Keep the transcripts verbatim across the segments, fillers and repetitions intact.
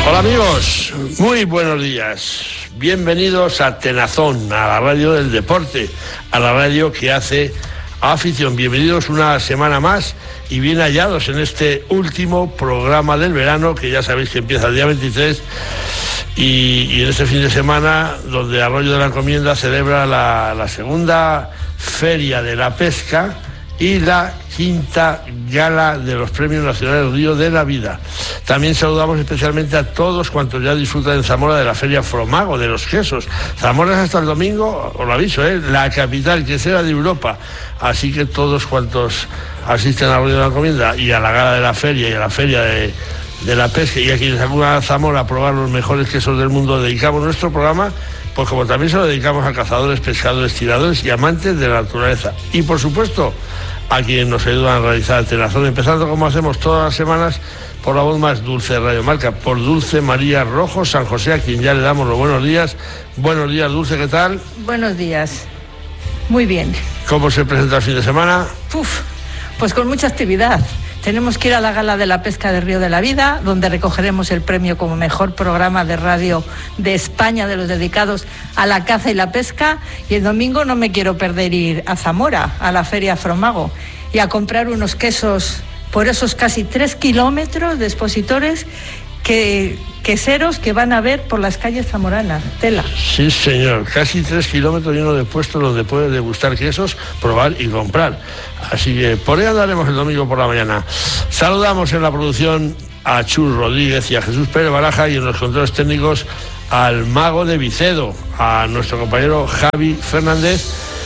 Hola amigos, muy buenos días. Bienvenidos a Tenazón, a la radio del deporte, a la radio que hace afición. Bienvenidos una semana más y bien hallados en este último programa del verano, que ya sabéis que empieza el día veintitrés, y, y en este fin de semana donde Arroyo de la Encomienda celebra la, la segunda feria de la pesca y la quinta gala de los Premios Nacionales Río de la Vida. También saludamos especialmente a todos cuantos ya disfrutan en Zamora de la Feria Fromago, de los quesos. Zamora es hasta el domingo, os lo aviso, ¿eh? La capital quesera de Europa. Así que todos cuantos asisten a Río de la Encomienda y a la gala de la feria y a la feria de, de la pesca, y a quienes acudan a Zamora a probar los mejores quesos del mundo, dedicamos nuestro programa, pues como también se lo dedicamos a cazadores, pescadores, tiradores y amantes de la naturaleza. Y por supuesto, a quienes nos ayudan a realizar el Tenazón, empezando como hacemos todas las semanas por la voz más dulce de Radio Marca, por Dulce María Rojo San José, a quien ya le damos los buenos días. Buenos días, Dulce, ¿qué tal? Buenos días, muy bien. ¿Cómo se presenta el fin de semana? Uf, pues con mucha actividad. Tenemos que ir a la gala de la pesca de Río de la Vida, donde recogeremos el premio como mejor programa de radio de España de los dedicados a la caza y la pesca. Y el domingo no me quiero perder ir a Zamora, a la Feria Fromago, y a comprar unos quesos por esos casi tres kilómetros de expositores que, queseros que van a ver por las calles zamoranas. Tela. Sí, señor, casi tres kilómetros llenos de puestos donde puedes degustar quesos, probar y comprar. Así que por ahí andaremos el domingo por la mañana. Saludamos en la producción a Chus Rodríguez y a Jesús Pérez Baraja, y en los controles técnicos al mago de Vicedo, a nuestro compañero Javi Fernández,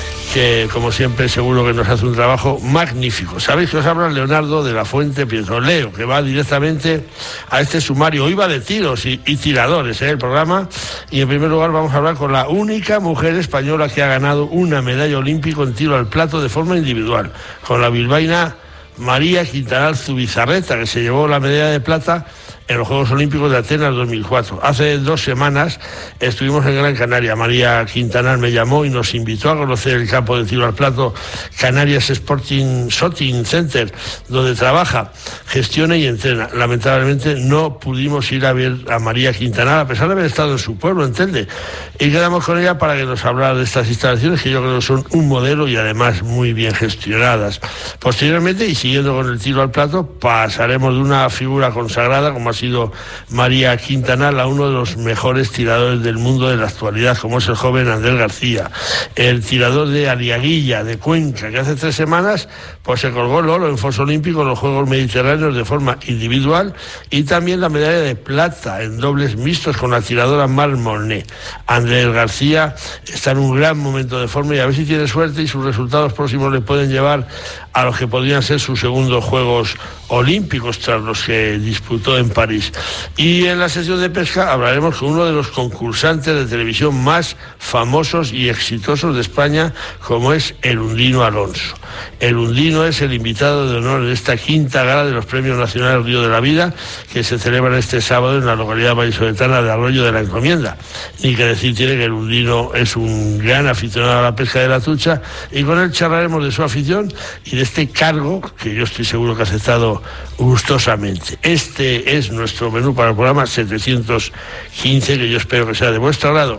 que como siempre seguro que nos hace un trabajo magnífico. Sabéis que os habla Leonardo de la Fuente Pienso, Leo, que va directamente a este sumario. Hoy va de tiros y, y tiradores, ¿eh? El programa. Y en primer lugar vamos a hablar con la única mujer española que ha ganado una medalla olímpica en tiro al plato de forma individual, con la bilbaína María Quintanar Zubizarreta, que se llevó la medalla de plata en los Juegos Olímpicos de Atenas dos mil cuatro. Hace dos semanas estuvimos en Gran Canaria. María Quintanar me llamó y nos invitó a conocer el campo de tiro al plato Canarias Sporting Shooting Center, donde trabaja, gestiona y entrena. Lamentablemente no pudimos ir a ver a María Quintanar, a pesar de haber estado en su pueblo, en Telde, y quedamos con ella para que nos hablara de estas instalaciones, que yo creo que son un modelo y además muy bien gestionadas. Posteriormente, y siguiendo con el tiro al plato, pasaremos de una figura consagrada como ha sido María Quintanar a uno de los mejores tiradores del mundo de la actualidad, como es el joven Andrés García, el tirador de Aliaguilla, de Cuenca, que hace tres semanas pues se colgó el oro en Foso Olímpico en los Juegos Mediterráneos de forma individual, y también la medalla de plata en dobles mixtos con la tiradora Mar Monet. Andrés García está en un gran momento de forma, y a ver si tiene suerte y sus resultados próximos le pueden llevar a los que podrían ser sus segundos Juegos Olímpicos, tras los que disputó en París. Y en la sesión de pesca hablaremos con uno de los concursantes de televisión más famosos y exitosos de España, como es el Undino Alonso. El Undino es el invitado de honor de esta quinta gala de los Premios Nacionales Río de la Vida, que se celebran este sábado en la localidad vallisoletana de Arroyo de la Encomienda. Ni que decir tiene que el Undino es un gran aficionado a la pesca de la trucha, y con él charlaremos de su afición y de este cargo que yo estoy seguro que ha aceptado gustosamente. Este es nuestro menú para el programa setecientos quince, que yo espero que sea de vuestro agrado.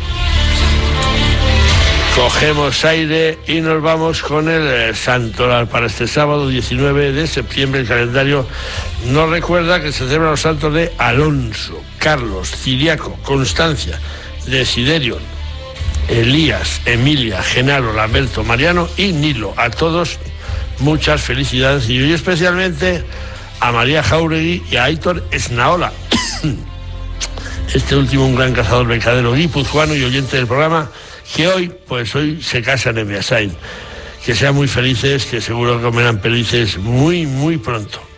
Cogemos aire y nos vamos con el santoral para este sábado diecinueve de septiembre. El calendario nos recuerda que se celebran los santos de Alonso, Carlos, Ciriaco, Constancia, Desiderio, Elías, Emilia, Genaro, Lamberto, Mariano y Nilo. A todos muchas felicidades, y hoy especialmente a María Jauregui y a Aitor Esnaola. Este último un gran cazador becadero guipuzcoano y oyente del programa, que hoy, pues hoy se casan en Beasain. Que sean muy felices, que seguro que comerán perdices muy, muy pronto.